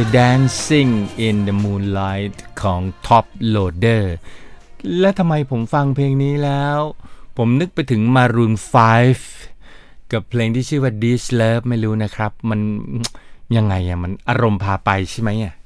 Dancing in the Moonlight ของ Top Loader และทำไมผมฟังเพลงนี้แล้วผมนึกไปถึง Maroon 5 กับเพลงที่ชื่อว่า This Love ไม่รู้นะครับมันยังไงอะมันอารมณ์พาไปใช่ไหมอะ